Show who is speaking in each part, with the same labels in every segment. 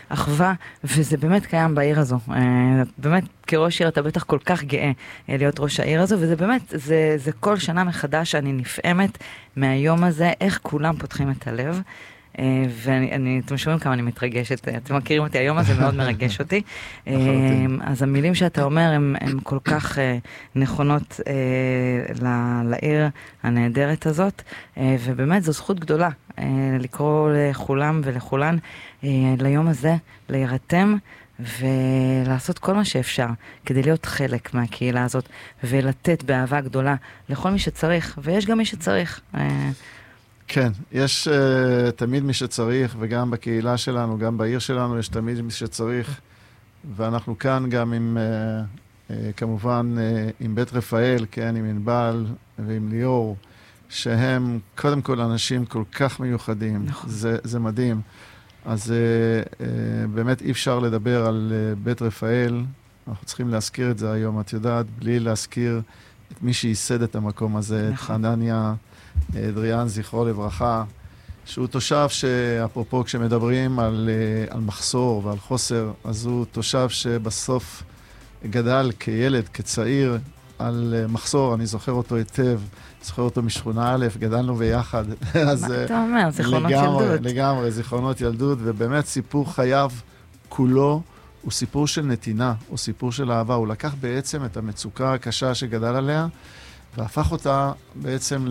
Speaker 1: אחווה, וזה באמת קיים בעיר הזו. באמת, כראש עיר אתה בטח כל כך גאה להיות ראש העיר הזו, וזה באמת, זה כל שנה מחדש אני נפעמת מהיום הזה, איך כולם פותחים את הלב. אתם שומעים כמה אני מתרגשת, אתם מכירים אותי, היום הזה מאוד מרגש אותי. אז המילים שאתה אומר הן כל כך נכונות לעיר הנהדרת הזאת, ובאמת זו זכות גדולה לקרוא לכולם ולכולן ליום הזה, להירתם ולעשות כל מה שאפשר כדי להיות חלק מהקהילה הזאת ולתת באהבה גדולה לכל מי שצריך, ויש גם מי שצריך.
Speaker 2: כן, יש תמיד מי שצריך, וגם בקהילה שלנו, גם בעיר שלנו, יש תמיד מי שצריך, ואנחנו כאן גם עם, כמובן, עם בית רפאל, כן, עם ענבל ועם ליאור, שהם קודם כל אנשים כל כך מיוחדים,
Speaker 1: נכון.
Speaker 2: זה מדהים. אז באמת אי אפשר לדבר על בית רפאל, אנחנו צריכים להזכיר את זה היום, את יודעת, בלי להזכיר את מי שייסד את המקום הזה, נכון. את חנניה, אדריאן, זכרו לברכה, שהוא תושב שאפרופו כשמדברים על מחסור ועל חוסר, אז הוא תושב שבסוף גדל כילד, כצעיר, על מחסור, אני זוכר אותו היטב, זוכר אותו משכונה א', גדלנו ביחד.
Speaker 1: מה אתה אומר? זיכרונות ילדות.
Speaker 2: לגמרי, זיכרונות ילדות, ובאמת סיפור חייו כולו הוא סיפור של נתינה, הוא סיפור של אהבה, הוא לקח בעצם את המצוקה הקשה שגדל עליה, והפך אותה בעצם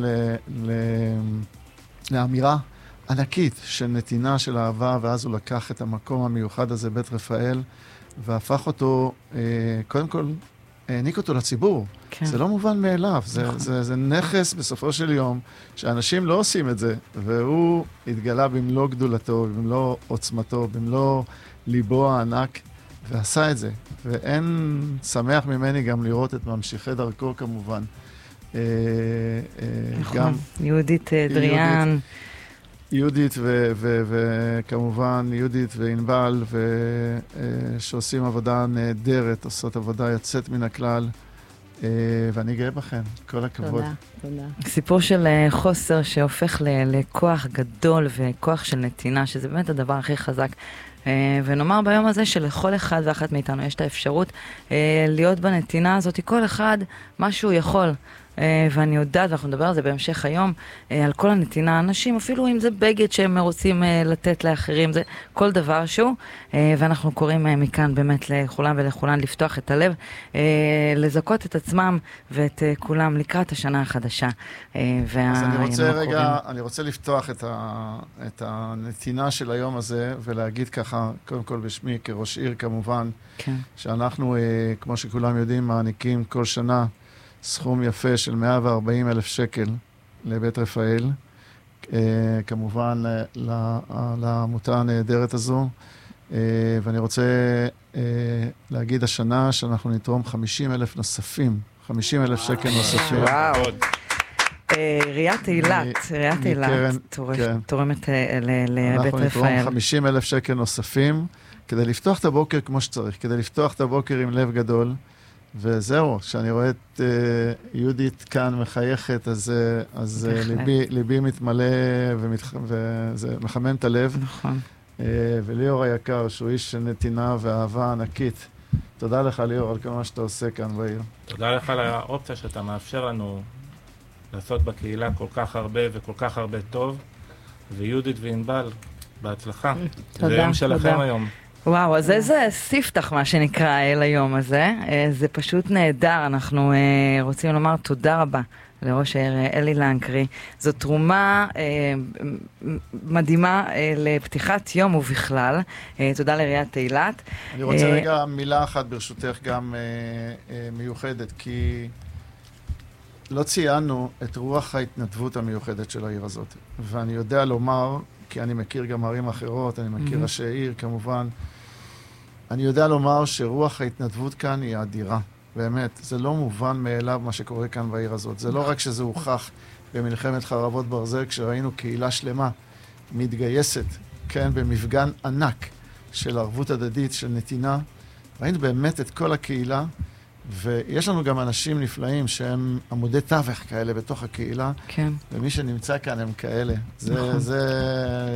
Speaker 2: לאמירה ענקית של נתינה, של אהבה, ואז הוא לקח את המקום המיוחד הזה, בית רפאל, והפך אותו, קודם כל, העניק אותו לציבור. כן. זה לא מובן מאליו, זה נכס בסופו של יום, שאנשים לא עושים את זה, והוא התגלה במלוא גדולתו, במלוא עוצמתו, במלוא ליבו הענק, ועשה את זה. ואין שמח ממני גם לראות את ממשיכי דרכו כמובן.
Speaker 1: נכון, יהודית דריאן.
Speaker 2: יהודית וכמובן יהודית וענבל, שעושים עבודה נהדרת, עושות עבודה יוצאת מן הכלל, ואני גאה בכם, כל הכבוד.
Speaker 3: תודה.
Speaker 1: סיפור של חוסר שהופך לכוח גדול וכוח של נתינה, שזה באמת הדבר הכי חזק. ונאמר ביום הזה שלכל אחד ואחת מאיתנו יש את האפשרות להיות בנתינה הזאת, כל אחד מה שהוא יכול. ואני יודעת, ואנחנו נדבר על זה בהמשך היום, על כל הנתינה, אנשים, אפילו אם זה בגד שהם רוצים לתת לאחרים, זה כל דבר שהוא, ואנחנו קוראים מכאן באמת לכולם ולכולן לפתוח את הלב, לזכות את עצמם ואת כולם לקראת השנה החדשה.
Speaker 2: אז אני רוצה לפתוח את הנתינה של היום הזה, ולהגיד ככה, קודם כל בשמי כראש עיר כמובן, כן. שאנחנו, כמו שכולם יודעים, מעניקים כל שנה, סכום יפה של 140,000 שקל לבית רפאל, כמובן לעמותה הנהדרת הזו, ואני רוצה להגיד השנה שאנחנו נתרום 50,000 נוספים, 50,000 שקל נוספים.
Speaker 1: וואו. עיריית אילת תורמת לבית רפאל.
Speaker 2: אנחנו נתרום 50,000 שקל נוספים, כדי לפתוח את הבוקר כמו שצריך, כדי לפתוח את הבוקר עם לב גדול, וזהו, כשאני רואה את יהודית כאן מחייכת, אז ליבי מתמלא וזה מחמם את הלב.
Speaker 1: נכון.
Speaker 2: וליאור היקר, שהוא איש של נתינה ואהבה ענקית. תודה לך, ליאור, על כל מה שאתה עושה כאן בעיר.
Speaker 4: תודה לך על האופציה שאתה מאפשר לנו לעשות בקהילה כל כך הרבה וכל כך הרבה טוב. ויהודית וענבל, בהצלחה. זה יום שלכם היום.
Speaker 1: וואו, אז איזה ספתח מה שנקרא אל היום הזה, זה פשוט נהדר, אנחנו רוצים לומר תודה רבה לראש העיר אלי לנקרי, זו תרומה מדהימה לפתיחת יום ובכלל, תודה לעיריית אילת.
Speaker 2: אני רוצה רגע מילה אחת ברשותך גם מיוחדת, כי לא ציינו את רוח ההתנדבות המיוחדת של העיר הזאת, ואני יודע לומר, כי אני מכיר גם ערים אחרות, אני מכיר ראשי עיר כמובן, אני יודע לומר שרוח ההתנדבות כאן היא אדירה, באמת. זה לא מובן מאליו מה שקורה כאן בעיר הזאת. זה לא רק שזה הוכח במלחמת חרבות ברזל, כשראינו קהילה שלמה מתגייסת, כן, במפגן ענק של ערבות הדדית, של נתינה. ראינו באמת את כל הקהילה, ויש לנו גם אנשים נפלאים שהם עמודי תווך כאלה בתוך הקהילה,
Speaker 1: כן.
Speaker 2: ומי שנמצא כאן הם כאלה. זה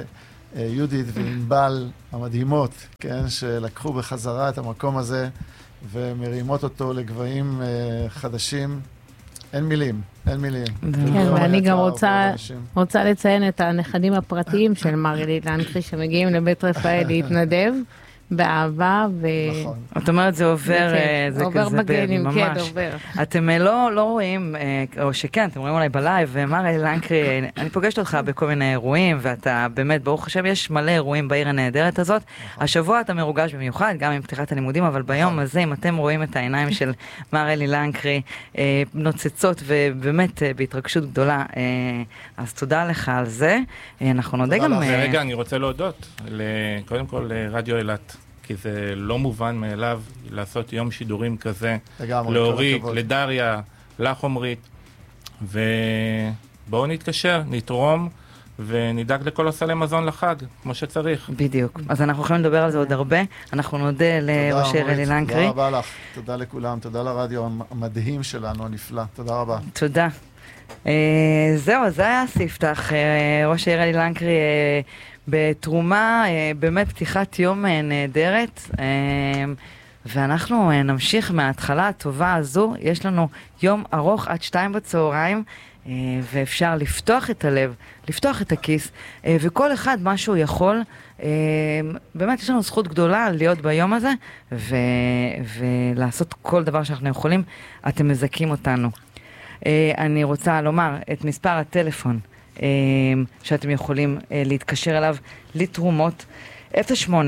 Speaker 2: יהודית וענבל המדהימות, כן, שלקחו בחזרה את המקום הזה ומרימות אותו לגבהים חדשים. אין מילים, אין מילים.
Speaker 3: כן, ואני גם רוצה לציין את הנכדים הפרטיים של מר אלי לנקרי שמגיעים לבית רפאל להתנדב. באהבה
Speaker 2: נכון.
Speaker 1: את אומרת, זה עובר, זה
Speaker 3: עובר
Speaker 1: כזה
Speaker 3: בגנים,
Speaker 1: ממש.
Speaker 3: כן, עובר.
Speaker 1: אתם לא רואים, או שכן, אתם רואים אולי בלייב, מר אלי לנקרי, אני פוגשת אותך בכל מיני אירועים, ואתה באמת, ברוך השם, יש מלא אירועים בעיר הנהדרת הזאת. השבוע אתה מרוגש במיוחד, גם עם פתיחת הלימודים, אבל ביום הזה, אם אתם רואים את העיניים של מר אלי לנקרי, נוצצות ובאמת בהתרגשות גדולה, אז תודה לך על זה. אנחנו נודה גם...
Speaker 4: רגע, אני רוצה להודות, קודם כל לרדיו אילת. כי זה לא מובן מאליו לעשות יום שידורים כזה, להוריד, לדריה, לחומרית, ובואו נתקשר, נתרום, ונדאג לכל הסלי מזון לחג, כמו שצריך.
Speaker 1: בדיוק. אז אנחנו יכולים לדבר על זה עוד הרבה. אנחנו נודה לראש העיר אלי לנקרי.
Speaker 2: תודה רבה לך, תודה לכולם, תודה לרדיו המדהים שלנו, הנפלא. תודה רבה.
Speaker 1: תודה. זהו, זה היה ספתח. ראש העיר אלי לנקרי בתרומה, באמת פתיחת יום נהדרת, ואנחנו נמשיך מההתחלה הטובה הזו. יש לנו יום ארוך עד 2 בצהריים, ואפשר לפתוח את הלב, לפתוח את הכיס, וכל אחד מה שהוא יכול. באמת יש לנו זכות גדולה להיות ביום הזה, ולעשות כל דבר שאנחנו יכולים. אתם מזכים אותנו. אני רוצה לומר את מספר הטלפון שאתם יכולים להתקשר אליו לתרומות, 08-634-0550,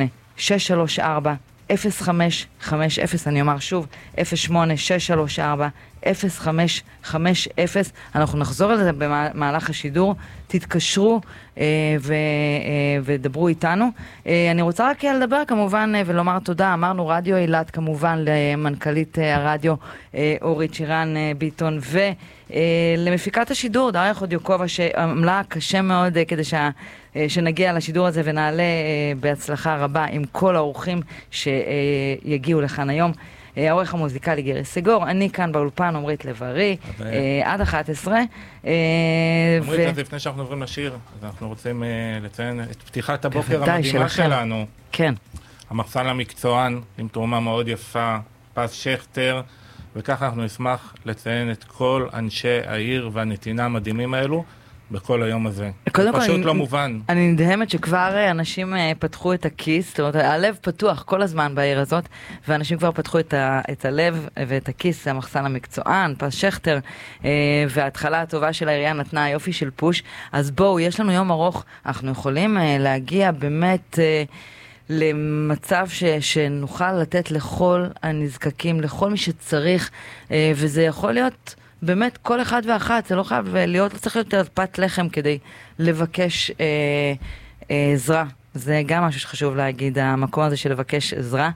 Speaker 1: אני אומר שוב, 08-634-0550, אנחנו נחזור על זה במהלך השידור, תתקשרו ודברו איתנו. אני רוצה רק לדבר כמובן ולומר תודה, אמרנו רדיו אילת כמובן למנכ"לית הרדיו אורית שירן ביטון למפיקת השידור, דריה חודיוקובה, שעמלה קשה מאוד כדי שנגיע לשידור הזה ונעלה בהצלחה רבה עם כל האורחים שיגיעו לכאן היום. העורך המוזיקלי גירי סגור, אני כאן באולפן עומרית לב-ארי, עד 11.
Speaker 4: עומרית, אז לפני שאנחנו עוברים לשיר, אז אנחנו רוצים לציין את פתיחת הבוקר המדהימה שלנו.
Speaker 1: כן.
Speaker 4: המחסן למקצוען, עם תרומה מאוד יפה, פס שכטר, וככה אנחנו נשמח לציין את כל אנשי העיר והנתינה המדהימים האלו בכל היום הזה. זה פשוט לא מובן.
Speaker 1: אני נדהמת שכבר אנשים פתחו את הכיס, זאת אומרת, הלב פתוח כל הזמן בעיר הזאת, ואנשים כבר פתחו את הלב ואת הכיס, המחסן המקצוען, פס שכטר, וההתחלה הטובה של העירייה נתנה יופי של פוש. אז בואו, יש לנו יום ארוך, אנחנו יכולים להגיע באמת למצב שנוכל לתת לכל הנזקקים, לכל מי שצריך, וזה יכול להיות באמת כל אחד ואחת, זה לא חייב להיות, צריך להיות פת לחם כדי לבקש עזרה. זה גם משהו שחשוב להגיד, המקום הזה של לבקש עזרה.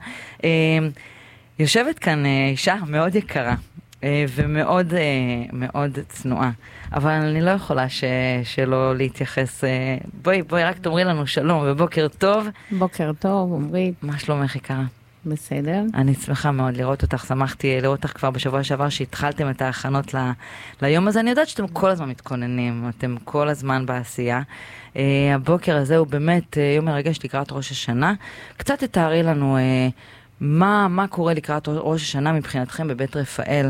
Speaker 1: יושבת כאן אישה מאוד יקרה, ומאוד מאוד צנועה, אבל אני לא יכולה שלא להתייחס. בואי רק תאמרי לנו שלום ובוקר טוב.
Speaker 3: בוקר טוב, עומרית.
Speaker 1: מה שלומך יקרה?
Speaker 3: בסדר.
Speaker 1: אני שמחה מאוד לראות אותך, שמחתי לראות אותך כבר בשבוע שעבר שהתחלתם את ההכנות ליום הזה. אני יודעת שאתם כל הזמן מתכוננים, אתם כל הזמן בעשייה. הבוקר הזה הוא באמת יום מרגש לקראת ראש השנה. קצת תתארי לנו מה קורה לקראת ראש השנה מבחינתכם בבית רפאל,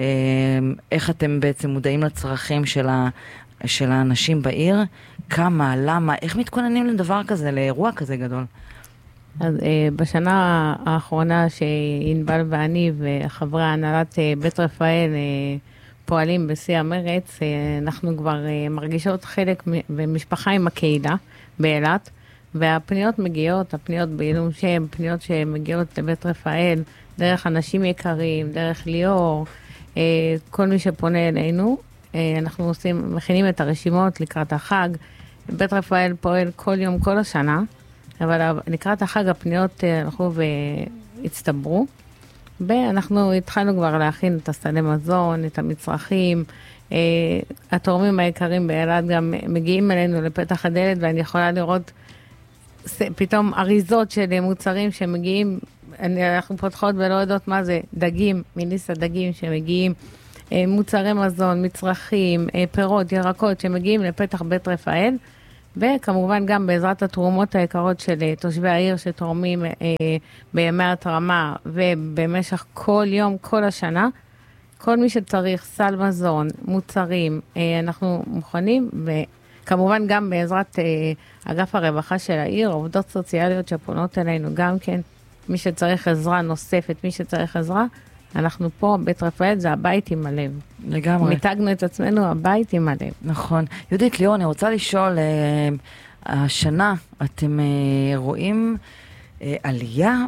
Speaker 1: איך אתם בעצם מודעים לצרכים של האנשים בעיר, כמה, למה, איך מתכוננים לדבר כזה, לאירוע כזה גדול?
Speaker 3: אז בשנה האחרונה שענבל ואני וחברי הנהלת בית רפאל פועלים בשיא המרץ, אנחנו כבר מרגישות חלק במשפחה עם הקהילה באילת, והפניות מגיעות, הפניות בעילום שם, פניות שמגיעות לבית רפאל, דרך אנשים יקרים, דרך ליאור, כל מי שפונה אלינו, אנחנו מכינים את הרשימות לקראת החג. בית רפאל פועל כל יום, כל השנה, אבל לקראת החג הפניות הלכו והצטברו, ואנחנו התחלנו כבר להכין את הסלי מזון, את המצרכים, התורמים היקרים באילת גם מגיעים אלינו לפתח הדלת, ואני יכולה לראות פתאום אריזות של מוצרים שמגיעים, אנחנו פותחות ולא יודעות מה זה, דגים, מיניס הדגים שמגיעים, מוצרי מזון, מצרכים, פירות, ירקות שמגיעים לפתח בית רפאל, וכמובן גם בעזרת התרומות היקרות של תושבי העיר שתורמים בימי התרמה ובמשך כל יום, כל השנה, כל מי שצריך סל מזון, מוצרים, אנחנו מוכנים, וכמובן גם בעזרת אגף הרווחה של העיר, עובדות סוציאליות שפונות אלינו גם כן, מי שצריך עזרה נוספת, מי שצריך עזרה, אנחנו פה, בית רפאל, זה הבית עם הלב.
Speaker 1: לגמרי.
Speaker 3: מיתגנו את עצמנו, הבית עם הלב.
Speaker 1: נכון. יהודית, ליאור, אני רוצה לשאול, השנה אתם רואים עלייה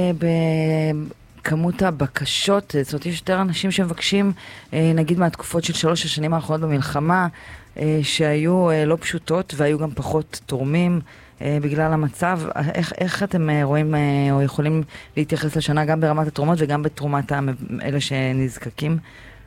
Speaker 1: בכמות הבקשות, זאת אומרת, יש יותר אנשים שמבקשים, נגיד מהתקופות של 3 השנים האחרונות במלחמה, שהיו לא פשוטות והיו גם פחות תורמים, בגלל המצב. איך אתם רואים או יכולים להתייחס לשנה גם ברמת התרומות וגם בתרומת אלה שנזקקים?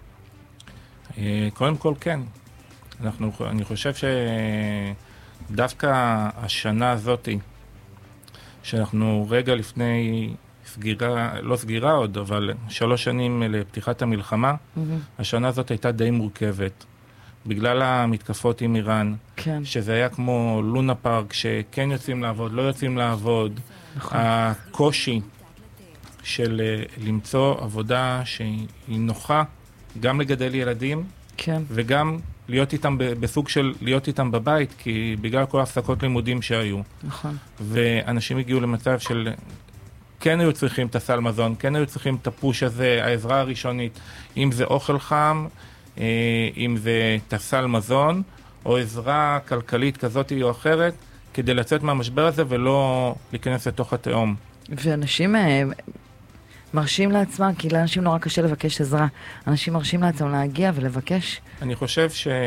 Speaker 4: קודם כל כן. אני חושב שדווקא השנה הזאת, שאנחנו רגע לפני סגירה, לא סגירה עוד, אבל 3 שנים לפתיחת המלחמה, השנה הזאת הייתה די מורכבת. בגלל המתקפות עם איראן,
Speaker 1: כן.
Speaker 4: שזה היה כמו לונה פארק, שכן יוצאים לעבוד, לא יוצאים לעבוד.
Speaker 1: נכון.
Speaker 4: הקושי של למצוא עבודה שהיא נוחה, גם לגדל ילדים,
Speaker 1: כן.
Speaker 4: וגם להיות איתם בסוג של להיות איתם בבית, כי בגלל כל ההפסקות לימודים שהיו.
Speaker 1: נכון.
Speaker 4: ואנשים הגיעו למצב של כן היו צריכים את הסל מזון, כן היו צריכים את הפוש הזה, העזרה הראשונית, אם זה אוכל חם, אם זה תסל מזון, או עזרה כלכלית כזאת או אחרת, כדי לצאת מהמשבר הזה ולא להיכנס לתוך התהום.
Speaker 1: ואנשים מרשים לעצמם, כי לאנשים נורא קשה לבקש עזרה. אנשים מרשים לעצמם להגיע ולבקש.
Speaker 4: אני חושב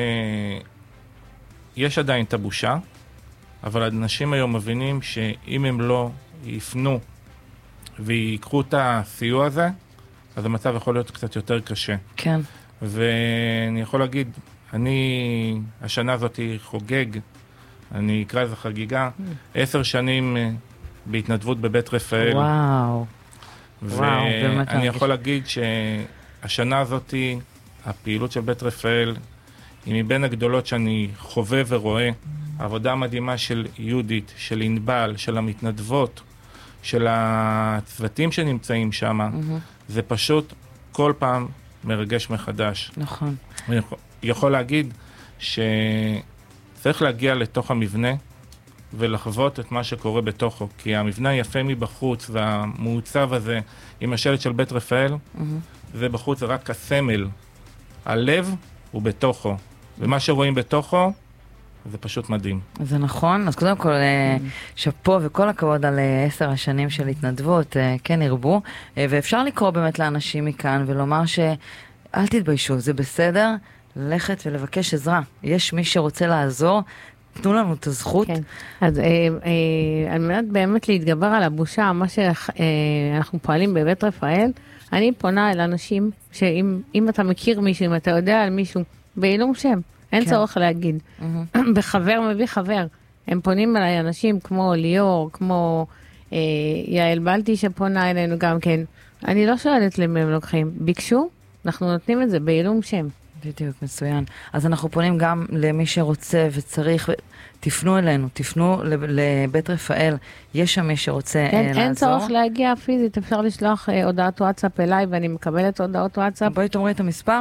Speaker 4: שיש עדיין את הבושה, אבל אנשים היום מבינים שאם הם לא יפנו ויקחו את הסיוע הזה, אז המצב יכול להיות קצת יותר קשה.
Speaker 1: כן.
Speaker 4: ואני יכול להגיד, השנה הזאת חוגג, אני אקרא איזה חגיגה, 10 שנים בהתנדבות בבית רפאל.
Speaker 1: וואו.
Speaker 4: ואני יכול להגיד שהשנה הזאת, הפעילות של בית רפאל, היא מבין הגדולות שאני חווה ורואה. העבודה המדהימה של יהודית, של ענבל, של המתנדבות, של הצוותים שנמצאים שם, זה פשוט כל פעם מרגש מחדש.
Speaker 1: נכון.
Speaker 4: אני יכול להגיד שצריך להגיע לתוך המבנה ולחוות את מה שקורה בתוכו, כי המבנה היפה מבחוץ והמעוצב הזה עם השלט של בית רפאל, זה בחוץ, זה רק הסמל. הלב הוא בתוכו, ומה שרואים בתוכו זה פשוט מדהים. זה
Speaker 1: נכון, אז קודם כל שפו וכל הכבוד על 10 השנים של התנדבות, כן ירבו, ואפשר לקרוא באמת לאנשים מכאן ולומר שאל תתביישו, זה בסדר ללכת ולבקש עזרה. יש מי שרוצה לעזור, תנו לנו את הזכות.
Speaker 3: כן, אז על מנת באמת להתגבר על הבושה, מה שאנחנו פועלים בבית רפאל, אני פונה אל אנשים שאם אתה מכיר מישהו, אם אתה יודע על מישהו, בעילום שם, אין צורך להגיד. בחבר מביא חבר. הם פונים אליי אנשים כמו ליאור, כמו יעל בלטי שפונה אלינו גם כן. אני לא שואלת למי הם לוקחים. ביקשו, אנחנו נותנים את זה בעילום שם.
Speaker 1: בדיוק, מצוין. אז אנחנו פונים גם למי שרוצה וצריך, תפנו אלינו, תפנו לבית רפאל, יש שם מי שרוצה
Speaker 3: כן,
Speaker 1: לעזור.
Speaker 3: אין צורך להגיע פיזית, אפשר לשלוח הודעת וואטסאפ אליי, ואני מקבלת הודעות וואטסאפ.
Speaker 1: בואי תאמרי את המספר.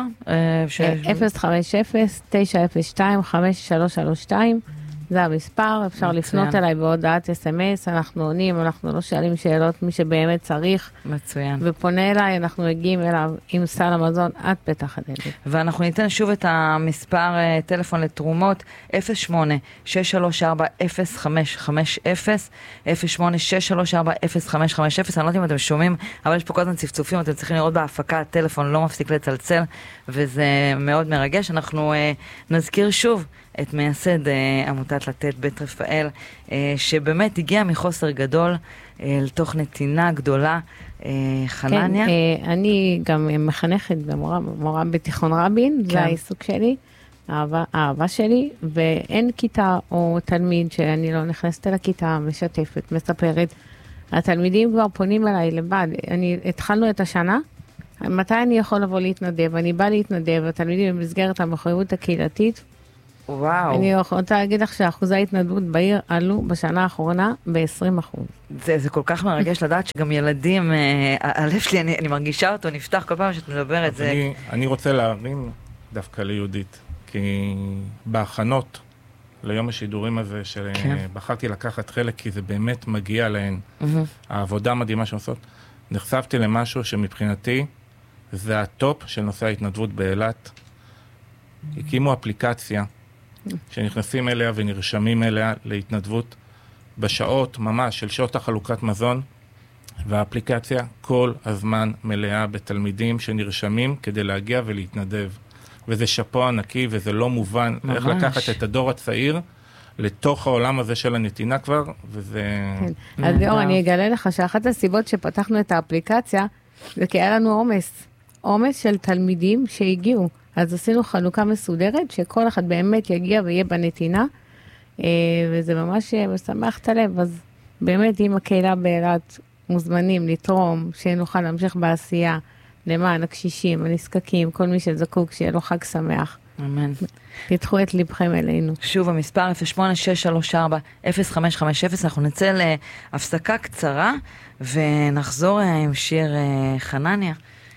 Speaker 3: 050-902-5332, זה המספר, אפשר לפנות אליי בהודעת SMS, אנחנו עונים, אנחנו לא שואלים שאלות, מי שבאמת צריך.
Speaker 1: מצוין.
Speaker 3: ופונה אליי, אנחנו מגיעים אליו עם סל המזון עד פתח הדלת.
Speaker 1: ואנחנו ניתן שוב את המספר טלפון לתרומות, 08-634-0550, 08-634-0550, אני לא יודעת אם אתם שומעים, אבל יש פה כל הזמן צפצופים, אתם צריכים לראות בהפקה, הטלפון לא מפסיק לצלצל, וזה מאוד מרגש. אנחנו נזכיר שוב את מייסד עמותת לתת בית רפאל, שבאמת הגיע מחוסר גדול לתוך נתינה גדולה. חנניה?
Speaker 3: כן, אני גם מחנכת ומורה בתיכון רבין, זה העיסוק שלי, האהבה שלי, ואין כיתה או תלמיד שאני לא נכנסת אל הכיתה, משתפת, מספרת. התלמידים כבר פונים אליי לבד. התחלנו את השנה, מתי אני יכול לבוא להתנדב? אני באה להתנדב, התלמידים במסגרת המחויבות הקהילתית,
Speaker 1: וואו.
Speaker 3: אני רוצה להגיד לך שאחוזי ההתנדבות בעיר עלו בשנה האחרונה ב-20%.
Speaker 1: זה כל כך מרגש לדעת שגם ילדים, הלב שלי, אני מרגישה אותו, נפתח כל פעם שאת מדברת.
Speaker 4: אני רוצה להרים דווקא ליהודית, כי בהכנות ליום השידורים הזה, שבחרתי לקחת חלק, כי זה באמת מגיע להן, העבודה המדהימה שעושות, נחשפתי למשהו שמבחינתי זה הטופ של נושא ההתנדבות באילת. הקימו אפליקציה שנכנסים אליה ונרשמים אליה להתנדבות בשעות ממש של שעות החלוקת מזון, והאפליקציה כל הזמן מלאה בתלמידים שנרשמים כדי להגיע ולהתנדב. וזה שפו ענקי וזה לא מובן ממש. איך לקחת את הדור הצעיר לתוך העולם הזה של הנתינה כבר, וזה...
Speaker 3: כן. אז ליאור, אני אגלה לך שאחת הסיבות שפתחנו את האפליקציה, זה כי היה לנו עומס של תלמידים שהגיעו. אז עשינו חלוקה מסודרת, שכל אחד באמת יגיע ויהיה בנתינה, וזה ממש משמח את הלב. אז באמת, אם הקהילה באילת מוזמנים לתרום, שנוכל להמשיך בעשייה, למען הקשישים, הנזקקים, כל מי שזקוק, שיהיה לו חג שמח.
Speaker 1: אמן.
Speaker 3: תדחו את לבכם אלינו.
Speaker 1: שוב, המספר 08-634-0550, אנחנו נצא להפסקה קצרה, ונחזור עם שיר חנניה.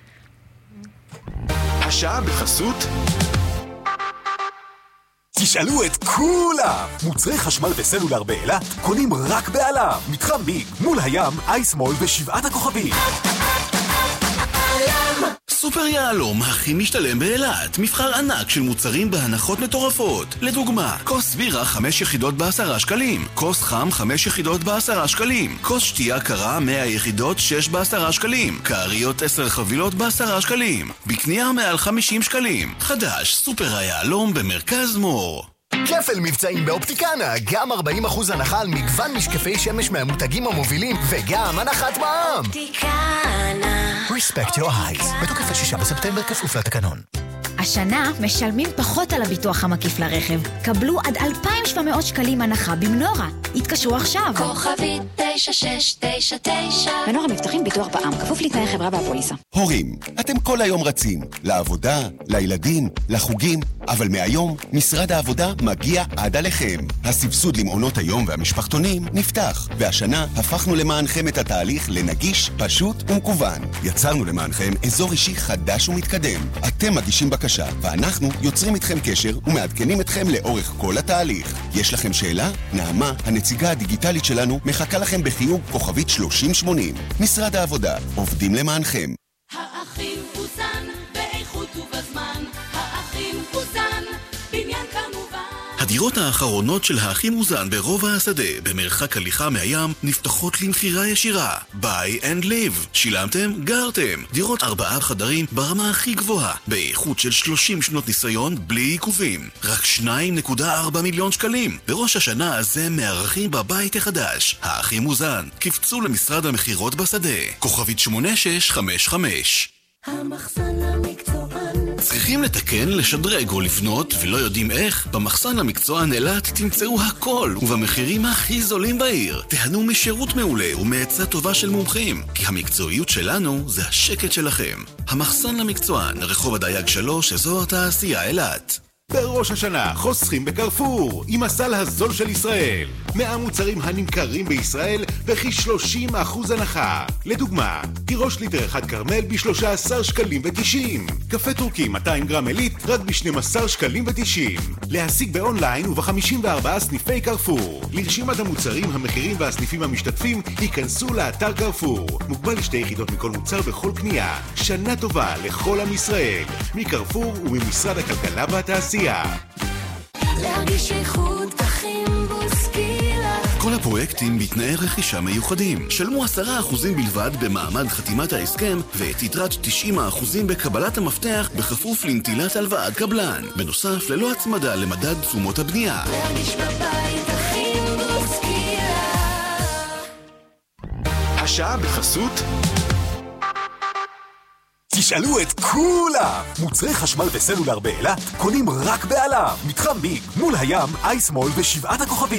Speaker 5: השעה בחסות תשאלו את כולם! מוצרי חשמל וסלולר באילת קונים רק בעלם. מתחם ביג מול הים, אייסמול ושבעת הכוכבים.
Speaker 6: סופר יהלום הכי משתלם באילת, מבחר ענק של מוצרים בהנחות מטורפות. לדוגמה, כוס בירה 5 יחידות ב10 שקלים, כוס חם 5 יחידות ב10 שקלים, כוס שתייה קרה 100 יחידות 6 ב10 שקלים, קעריות 10 חבילות ב10 שקלים, בקנייה מעל 50 שקלים. חדש, סופר היהלום במרכז מור.
Speaker 5: כפל מבצעים באופטיקנה, גם 40% הנחה על מגוון משקפי שמש מהמותגים המובילים, וגם הנחת מע"מ. אופטיקנה. Respect your eyes. בתוקף 6 בספטמבר כפוף לתקנון.
Speaker 7: השנה משלמים פחות על הביטוח המקיף לרכב. קבלו עד 2,700 שקלים הנחה במנורה. התקשרו עכשיו.
Speaker 8: כוכבית 9699.
Speaker 7: מנורה מבטחים ביטוח בע"מ, כפוף לתנאי חברה והפוליסה.
Speaker 9: הורים, אתם כל היום רצים. לעבודה, לילדים, לחוגים. אבל מהיום, משרד העבודה מגיע עד עליכם. הסבסוד למעונות היום והמשפחתונים נפתח. והשנה הפכנו למענכם את התהליך לנגיש, פשוט ומקוון. יצרנו למענכם אזור אישי חדש ומתקדם. אתם מגישים בקשה, ואנחנו יוצרים איתכם קשר ומעדכנים אתכם לאורך כל התהליך. יש לכם שאלה? נעמה, הנציגה הדיגיטלית שלנו, מחכה לכם בחיוג כוכבית 3080. משרד העבודה, עובדים למענכם.
Speaker 8: האחים פוזן, באיכות ובזמן. האחים פוזן, בניין כמובן.
Speaker 6: הדירות האחרונות של האחים מוזן ברובע השדה, במרחק הליכה מהים, נפתחות למחירה ישירה. Buy and live. שילמתם? גרתם. דירות 4 חדרים ברמה הכי גבוהה, באיכות של 30 שנות ניסיון בלי עיכובים. רק 2.4 מיליון שקלים. בראש השנה הזה מארחים בבית החדש. האחים מוזן. קפצו למשרד המחירות בשדה. כוכבית 8655.
Speaker 8: המחסן המקצוען.
Speaker 6: צריכים לתקן, לשדרג או לבנות ולא יודעים איך? במחסן המקצוען אילת תמצאו הכל ובמחירים הכי זולים בעיר. תהנו משירות מעולה ומעצה טובה של מומחים, כי המקצועיות שלנו זה השקט שלכם. המחסן המקצוען, רחוב הדייג 3, אזור התעשייה אילת.
Speaker 10: בראש השנה חוסכים בקרפור עם הסל הזול של ישראל. 100 מוצרים הנמכרים בישראל בכ-30% הנחה. לדוגמה, תירוש ליטר אחד קרמל ב-13 שקלים ו90. קפה טורקי 200 גרם עילית רק ב-12 שקלים ו90. להשיג באונליין וב-54 סניפי קרפור. לרשימת המוצרים, המחירים והסניפים המשתתפים ייכנסו לאתר קרפור. מוגבל ל2 יחידות מכל מוצר בכל קנייה. שנה טובה לכל עם ישראל. מקרפור וממשרד הכלכלה והתעשייה.
Speaker 8: להרגיש איכות אחים בוסקילה.
Speaker 6: כל הפרויקטים בתנאי רכישה מיוחדים. שלמו 10% בלבד במעמד חתימת ההסכם, ואת יתרת 90% בקבלת המפתח בכפוף לנטילת הלוואת קבלן. בנוסף, ללא הצמדה למדד תשומות הבנייה.
Speaker 8: להרגיש בבית אחים בוסקילה.
Speaker 5: השעה בחסות תשאלו את כולם! מוצרי חשמל וסלולר באילת קונים רק בעלם. מתחם ביג מול הים, אייסמול ושבעת הכוכבים.